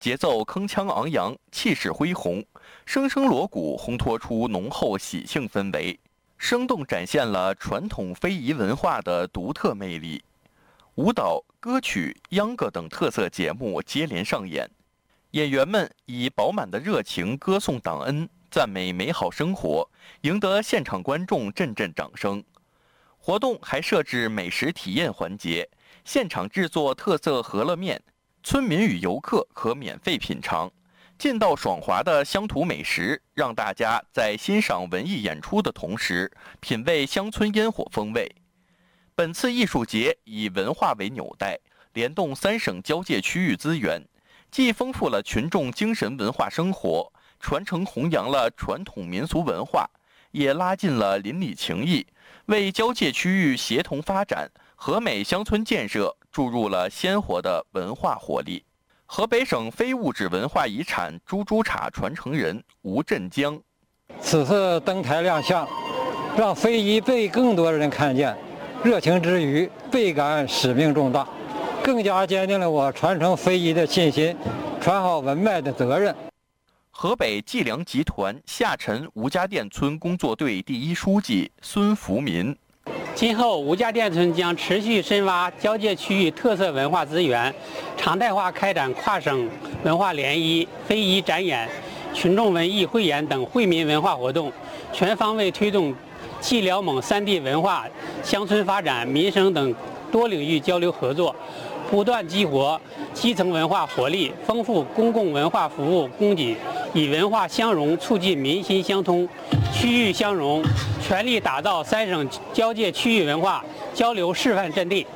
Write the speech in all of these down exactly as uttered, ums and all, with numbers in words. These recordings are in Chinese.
节奏铿锵昂扬，气势恢宏，声声锣鼓烘托出浓厚喜庆氛围，生动展现了传统非遗文化的独特魅力。舞蹈、歌曲、秧歌等特色节目接连上演，演员们以饱满的热情歌颂党恩，赞美美好生活，赢得现场观众阵阵掌声。活动还设置美食体验环节，现场制作特色饸饹面，村民与游客可免费品尝。劲道爽滑的乡土美食，让大家在欣赏文艺演出的同时，品味乡村烟火风味。本次艺术节以文化为纽带，联动三省交界区域资源，既丰富了群众精神文化生活，传承弘扬了传统民俗文化，也拉近了邻里情谊，为交界区域协同发展、和美乡村建设注入了鲜活的文化活力。河北省非物质文化遗产猪猪茶传承人吴振江： 此次登台亮相，让非遗被更多人看见，热情之余倍感使命重大，更加坚定了我传承非遗的信心，传好文脉的责任。 河北计量集团下沉吴家店村工作队第一书记孙福民： 今后吴家店村将持续深挖交界区域特色文化资源，常态化开展跨省文化联谊、非遗展演、群众文艺汇演等惠民文化活动，全方位推动冀辽蒙三地文化、乡村发展、民生等多领域交流合作，不断激活基层文化活力，丰富公共文化服务供给，以文化相融促进民心相通、区域相融，全力打造三省交界区域文化交流示范阵地。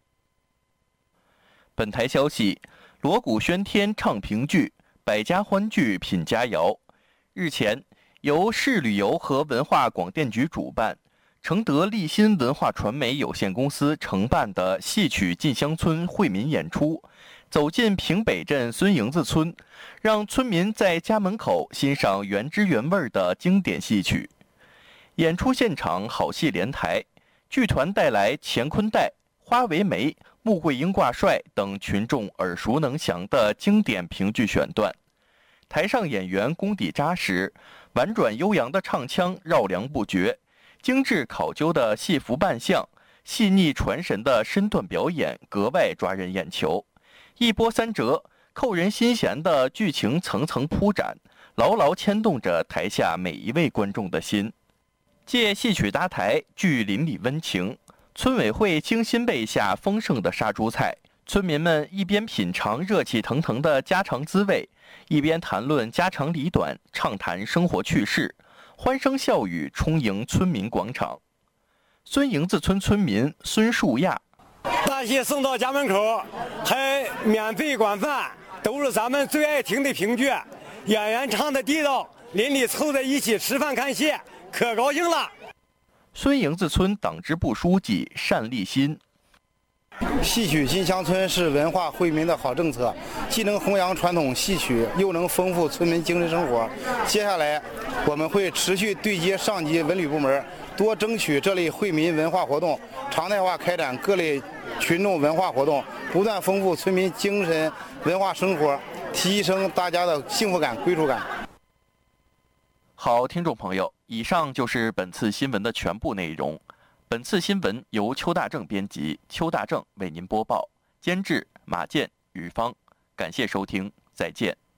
本台消息：锣鼓喧天唱评剧，百家欢聚品佳肴。日前，由市旅游和文化广电局主办，承德立新文化传媒有限公司承办的戏曲进乡村惠民演出，走进平北镇孙营子村，让村民在家门口欣赏原汁原味的经典戏曲。演出现场好戏连台，剧团带来乾坤带、花为媒、穆桂英挂帅等群众耳熟能详的经典评剧选段。台上演员功底扎实，婉转悠扬的唱腔绕梁不绝，精致考究的戏服扮相，细腻传神的身段表演格外抓人眼球。一波三折、扣人心弦的剧情层层铺展，牢牢牵动着台下每一位观众的心。借戏曲搭台，聚邻里温情。村委会精心备下丰盛的杀猪菜，村民们一边品尝热气腾腾的家常滋味，一边谈论家长里短，畅谈生活趣事，欢声笑语充盈村民广场。孙营子村村民孙树亚： 大戏送到家门口，还免费管饭，都是咱们最爱听的评剧，演员唱的地道，邻里凑在一起吃饭看戏，可高兴了。 孙营子村党支部书记单立新： 戏曲进乡村是文化惠民的好政策，既能弘扬传统戏曲，又能丰富村民精神生活。接下来，我们会持续对接上级文旅部门，多争取这类惠民文化活动，常态化开展各类群众文化活动，不断丰富村民精神文化生活，提升大家的幸福感、归属感。 好，听众朋友，以上就是本次新闻的全部内容。本次新闻由邱大正编辑，邱大正为您播报，监制马健、于芳。感谢收听，再见。